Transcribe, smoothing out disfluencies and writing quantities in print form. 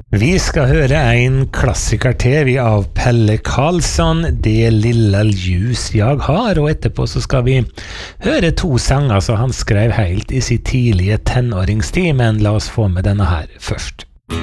Vi skal høre en klassiker til vi av Pelle Karlsson, Det lilla ljus jag har, og etterpå så skal vi høre to sanger som han skrev helt i sitt tidlige tenåringstid, men la oss få med denne her først.